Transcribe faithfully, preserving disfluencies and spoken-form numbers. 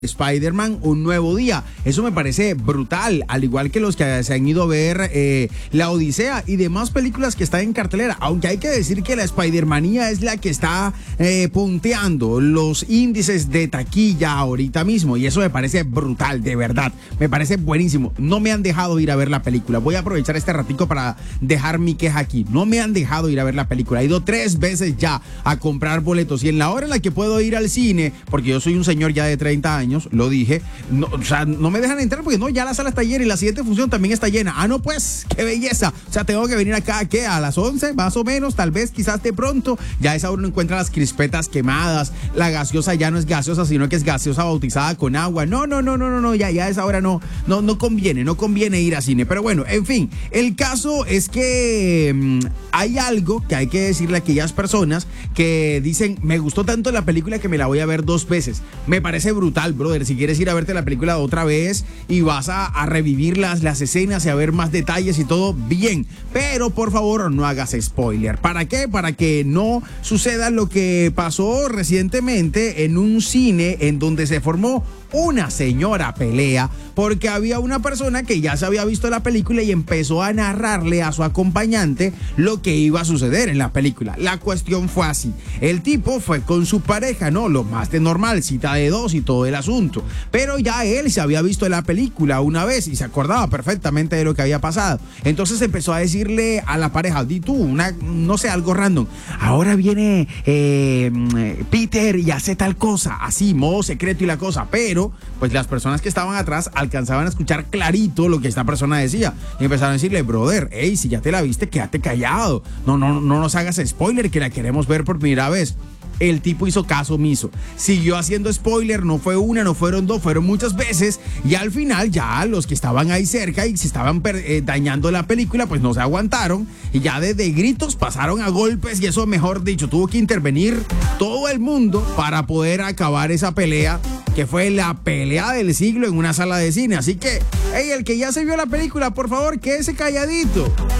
Spider-Man Un Nuevo Día. Eso me parece brutal, al igual que los que se han ido a ver eh, La Odisea y demás películas que están en cartelera, aunque hay que decir que la Spider-Manía es la que está eh, punteando los índices de taquilla ahorita mismo, y eso me parece brutal, de verdad, me parece buenísimo. No me han dejado ir a ver la película, voy a aprovechar este ratico para dejar mi queja aquí. No me han dejado ir a ver la película, he ido tres veces ya a comprar boletos, y en la hora en la que puedo ir al cine, porque yo soy un señor ya de treinta años, lo dije, no, o sea, no me dejan entrar porque no, ya la sala está llena y la siguiente función también está llena. Ah, no, pues, qué belleza. O sea, tengo que venir acá, ¿qué? A las once, más o menos, tal vez, quizás de pronto. Ya a esa hora uno encuentra las crispetas quemadas, la gaseosa ya no es gaseosa, sino que es gaseosa bautizada con agua. No, no, no, no, no, no, ya, ya a esa hora no, no, no conviene, no conviene ir a cine. Pero bueno, en fin, el caso es que mmm, hay algo que hay que decirle a aquellas personas que dicen, me gustó tanto la película que me la voy a ver dos veces. Me parece brutal, brother. Si quieres ir a verte la película otra vez y vas a, a revivir las, las escenas y a ver más detalles y todo, bien. Pero por favor no hagas spoiler. ¿Para qué? Para que no suceda lo que pasó recientemente en un cine en donde se formó una señora pelea porque había una persona que ya se había visto la película y empezó a narrarle a su acompañante lo que iba a suceder en la película. La cuestión fue así: el tipo fue con su pareja, no, lo más de normal, cita de dos y todo el asunto, pero ya él se había visto la película una vez y se acordaba perfectamente de lo que había pasado. Entonces empezó a decirle a la pareja, di tú, una, no sé, algo random, ahora viene eh, Peter y hace tal cosa, así, modo secreto y la cosa, pero pues las personas que estaban atrás alcanzaban a escuchar clarito lo que esta persona decía y empezaron a decirle, brother, hey, si ya te la viste, quédate callado, no, no, no nos hagas spoiler que la queremos ver por primera vez. El tipo hizo caso omiso, siguió haciendo spoiler, no fue una, no fueron dos, fueron muchas veces, y al final ya los que estaban ahí cerca y se estaban eh, dañando la película, pues no se aguantaron, y ya desde gritos pasaron a golpes, y eso, mejor dicho, tuvo que intervenir todo el mundo para poder acabar esa pelea, que fue la pelea del siglo en una sala de cine. Así que, hey, el que ya se vio la película, por favor, quédese calladito.